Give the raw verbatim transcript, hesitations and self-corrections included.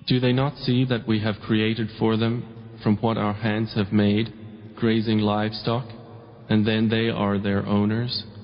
Do they not see that we have created for them, from what our hands have made, grazing livestock, and then they are their owners?